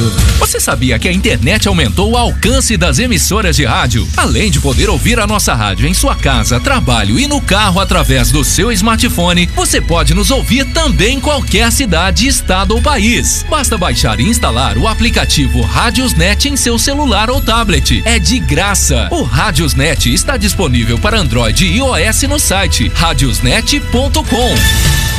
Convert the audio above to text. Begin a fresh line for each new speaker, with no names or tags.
Brasil. Você sabia que a internet aumentou o alcance das emissoras de rádio? Além de poder ouvir a nossa rádio em sua casa, trabalho e no carro através do seu smartphone, você pode nos ouvir também em qualquer cidade, estado ou país. Basta baixar e instalar o aplicativo Radiosnet em seu celular ou tablet. É de graça. O Radiosnet está disponível para Android e iOS no site radiosnet.com.